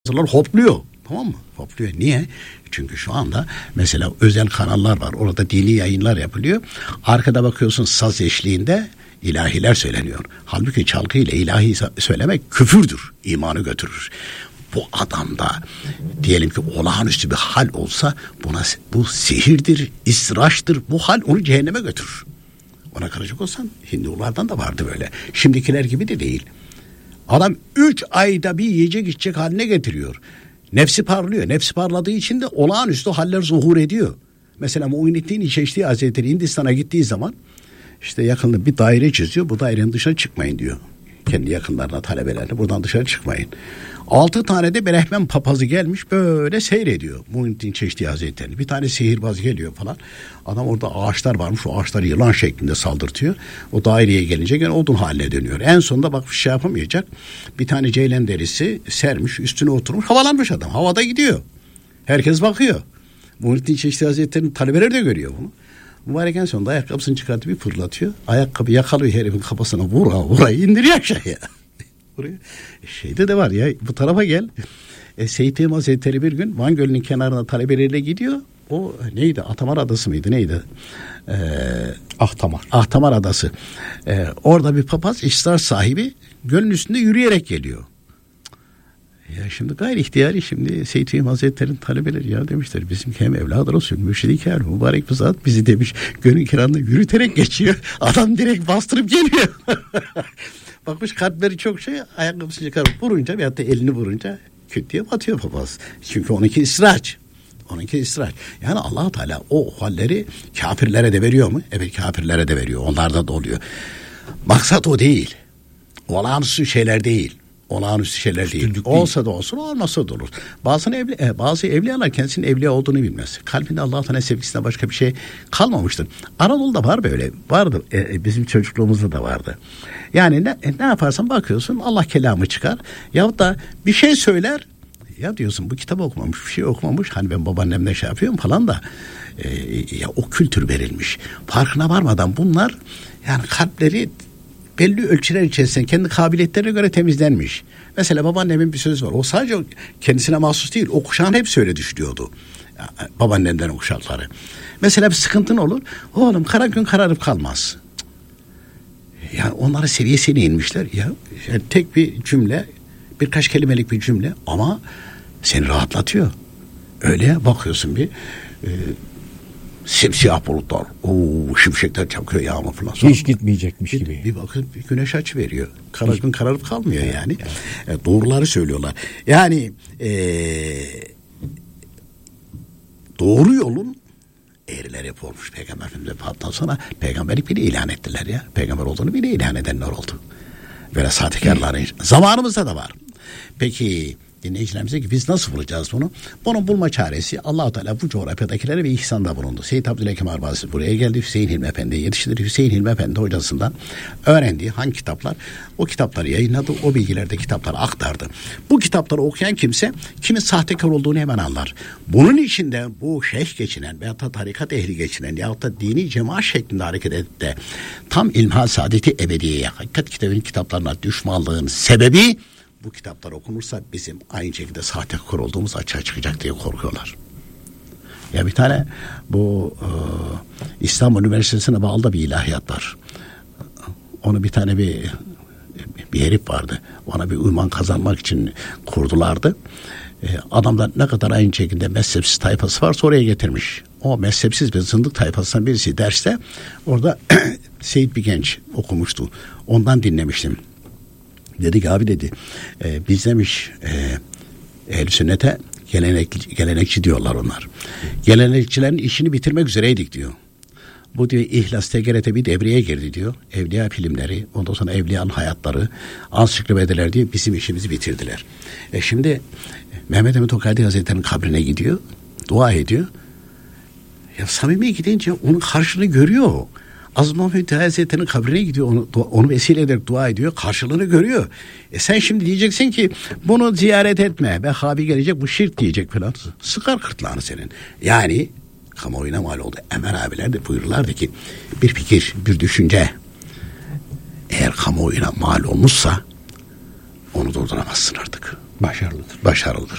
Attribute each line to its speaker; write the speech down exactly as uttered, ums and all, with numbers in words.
Speaker 1: hopluyor. Tamam mı? Hopluyor. Niye? Çünkü şu anda mesela özel kanallar var. Orada dini yayınlar yapılıyor. Arkada bakıyorsun saz eşliğinde ilahiler söyleniyor. Halbuki çalgı ile ilahi söylemek küfürdür. İmanı götürür. Bu adamda diyelim ki olağanüstü bir hal olsa buna bu sihirdir, istiraçtır. Bu hal onu cehenneme götürür. Ona karışık olsan Hindulardan da vardı böyle. Şimdikiler gibi de değil. Adam üç ayda bir yiyecek içecek haline getiriyor. Nefsi parlıyor. Nefsi parladığı için de olağanüstü haller zuhur ediyor. Mesela Muhyiddin Çeşdi Hazretleri Hindistan'a gittiği zaman işte yakında bir daire çiziyor. Bu dairenin dışına çıkmayın diyor. Kendi yakınlarına, talebelerine buradan dışarı çıkmayın. Altı tane de Brehmen papazı gelmiş böyle seyrediyor Muhyiddin Çeşdi Hazretleri. Bir tane sihirbaz geliyor falan. Adam orada ağaçlar varmış, o ağaçları yılan şeklinde saldırtıyor. O daireye gelince gene odun haline dönüyor. En sonunda bak bir şey yapamayacak. Bir tane ceylan derisi sermiş, üstüne oturmuş, havalanmış adam. Havada gidiyor. Herkes bakıyor. Muhyiddin Çeşdi Hazretleri'nin talebeleri de görüyor bunu. Mübarek en sonunda ayakkabısını çıkartıp bir fırlatıyor. Ayakkabı yakalıyor herifin kafasına, vura vura indiriyor aşağıya. Buraya. Şeyde de var ya, bu tarafa gel. E, Seyyid Fehmi Hazretleri bir gün Van Gölü'nün kenarına talebeleriyle gidiyor. O neydi? Atamar Adası mıydı? Neydi? Ee,
Speaker 2: Ahtamar.
Speaker 1: Ahtamar Adası. Ee, orada bir papaz, iştar sahibi gölün üstünde yürüyerek geliyor. Ya şimdi gayri ihtiyari şimdi Seyyid Fehmi Hazretleri'nin talebeleri ya demişler bizim hem evladı Resul mürşidi-i mübarek bir zat bizi demiş gölün kenarında yürüterek geçiyor. Adam direkt bastırıp geliyor. Bakmış kalpleri çok şey, ayakkabısını çıkarıp vurunca veyahut da elini vurunca küt diye batıyor papaz. Çünkü onunki istiraç. Onunki istiraç. Yani Allah Teala o halleri kafirlere de veriyor mu? Evet, kafirlere de veriyor. Onlarda da oluyor. Maksat o değil. Olağanüstü şeyler değil. Olağanüstü şeyler değil. değil. Olsa da olsun, olmasa da olur. Bazı evli, bazı evliyalar kendisinin evliya olduğunu bilmez. Kalbinde Allah Teala sevgisinden başka bir şey kalmamıştır. Anadolu'da var böyle. Vardı. E, bizim çocukluğumuzda da vardı. Yani ne, ne yaparsan bakıyorsun Allah kelamı çıkar. Yahut da bir şey söyler. Ya diyorsun bu kitabı okumamış, bir şey okumamış. Hani ben babaannemle şey yapıyorum falan da. E, ya o kültür verilmiş. Farkına varmadan bunlar yani kalpleri belli ölçüler içerisinde kendi kabiliyetlerine göre temizlenmiş. Mesela babaannemin bir sözü var. O sadece kendisine mahsus değil. O kuşağın hepsi öyle düşünüyordu. Babaannemden o kuşakları. Mesela bir sıkıntın olur. Oğlum kara gün kararıp kalmaz. Yani onlara seviyesine inmişler. Ya yani tek bir cümle, birkaç kelimelik bir cümle ama seni rahatlatıyor. Öyle bakıyorsun bir e, simsiyah bulutlar. Oo, şimşekler çakıyor, yağmur falan.
Speaker 2: Sonra hiç gitmeyecekmiş
Speaker 1: bir,
Speaker 2: gibi.
Speaker 1: Bir bakın bir güneş açı veriyor. Kara gün kararıp kalmıyor yani. yani. E, doğruları söylüyorlar. Yani e, doğru yolun eğrileri hep olmuş. Peygamber Efendimiz'e fattan sonra peygamberlik bile ilan ettiler ya. Peygamber olduğunu bile ilan edenler oldu. Böyle sahtekarların zamanımızda da var. Peki dinleyicilerimize ki biz nasıl bulacağız bunu? Bunun bulma çaresi Allah-u Teala bu coğrafyadakilere bir ihsanda bulundu. Seyyid Abdülhakim Arvasi buraya geldi. Hüseyin Hilmi Efendi'ye yetiştirdi. Hüseyin Hilmi Efendi hocasından öğrendiği hangi kitaplar, o kitapları yayınladı. O bilgilerde kitapları aktardı. Bu kitapları okuyan kimse kimin sahtekar olduğunu hemen anlar. Bunun içinde bu şeyh geçinen veyahut da tarikat ehli geçinen yahut da dini cemaat şeklinde hareket edip de tam ilmihal saadeti ebediyeye, hakikat kitabının kitaplarına düşmanlığın sebebi bu kitaplar okunursa bizim aynı şekilde sahtekar olduğumuz açığa çıkacak diye korkuyorlar. Ya bir tane bu e, İstanbul Üniversitesi'ne bağlı da bir ilahiyat var. Onu bir tane bir bir herif vardı. Ona bir uyman kazanmak için kurdulardı. E, adamlar ne kadar aynı şekilde mezhepsiz tayfası varsa oraya getirmiş. O mezhepsiz ve zındık tayfasından birisi derste orada Seyit bir genç okumuştu. Ondan dinlemiştim. Dedi ki abi dedi e, biz demiş e, ehl-i sünnete gelenekçi, gelenekçi diyorlar onlar. Gelenekçilerin işini bitirmek üzereydik diyor. Bu diyor İhlas T G R T bir devreye girdi diyor. Evliya filmleri, ondan sonra evliyanın hayatları, ansiklopediler diye bizim işimizi bitirdiler. E şimdi Mehmet Emin Tokadi Hazretleri'nin kabrine gidiyor, dua ediyor. Ya samimi gidince onun karşılığını görüyor. Aziz Mahmud Hazretleri'nin kabrine gidiyor, onu, onu vesile ederek dua ediyor, karşılığını görüyor. E sen şimdi diyeceksin ki bunu ziyaret etme, Vehhabi gelecek bu şirk diyecek falan. Sıkar kırtlağını senin. Yani kamuoyuna mal oldu. Emel abiler de buyururlardı ki bir fikir, bir düşünce eğer kamuoyuna mal olmuşsa onu durduramazsın artık.
Speaker 2: Başarılıdır.
Speaker 1: Başarılıdır.